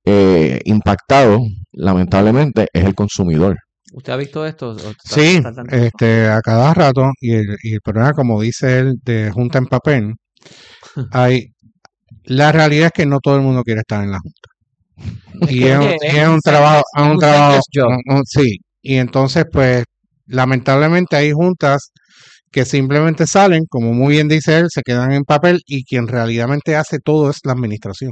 impactado, lamentablemente, es el consumidor. ¿Usted ha visto esto? Sí, a cada rato, y el problema, como dice él, de junta en papel, la realidad es que no todo el mundo quiere estar en la junta. Y es un trabajo, sí, y entonces pues lamentablemente hay juntas que simplemente salen, como muy bien dice él, se quedan en papel y quien realmente hace todo es la administración.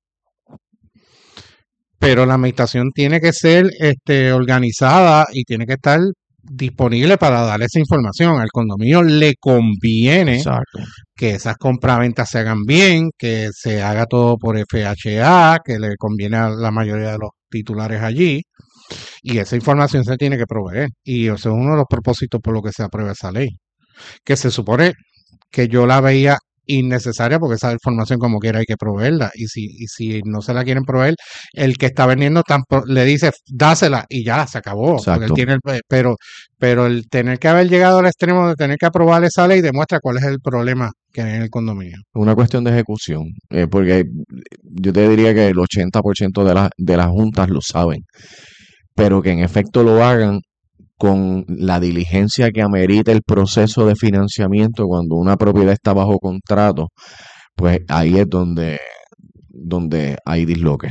Pero la administración tiene que ser organizada y tiene que estar disponible para dar esa información. Al condominio le conviene que esas compraventas se hagan bien, que se haga todo por FHA, que le conviene a la mayoría de los titulares allí, y esa información se tiene que proveer. Y ese es uno de los propósitos por lo que se aprueba esa ley, que se supone que yo la veía innecesaria porque esa información como quiera hay que proveerla y si no se la quieren proveer, el que está vendiendo le dice dásela y ya se acabó. Porque él tiene pero el tener que haber llegado al extremo de tener que aprobar esa ley demuestra cuál es el problema que hay en el condominio. Una cuestión de ejecución, porque yo te diría que el 80% de las juntas lo saben, pero que en efecto lo hagan con la diligencia que amerita el proceso de financiamiento cuando una propiedad está bajo contrato, pues ahí es donde hay disloque.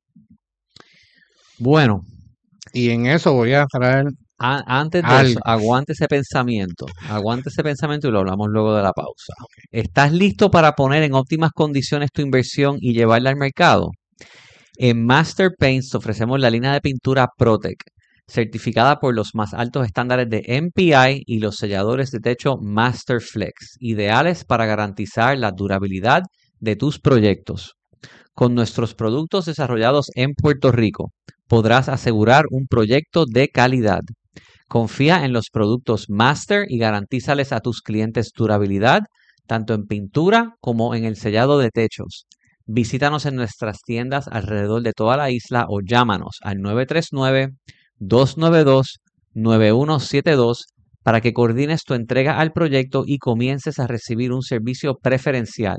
Bueno. Y en eso voy a traer... Antes de eso, aguante ese pensamiento y lo hablamos luego de la pausa. Okay. ¿Estás listo para poner en óptimas condiciones tu inversión y llevarla al mercado? En Master Paints ofrecemos la línea de pintura Protec, certificada por los más altos estándares de MPI y los selladores de techo Master Flex, ideales para garantizar la durabilidad de tus proyectos. Con nuestros productos desarrollados en Puerto Rico, podrás asegurar un proyecto de calidad. Confía en los productos Master y garantízales a tus clientes durabilidad, tanto en pintura como en el sellado de techos. Visítanos en nuestras tiendas alrededor de toda la isla o llámanos al 939-292-9172 para que coordines tu entrega al proyecto y comiences a recibir un servicio preferencial.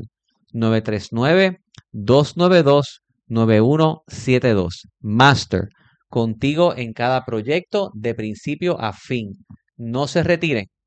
939-292-9172. Master, contigo en cada proyecto de principio a fin. No se retiren.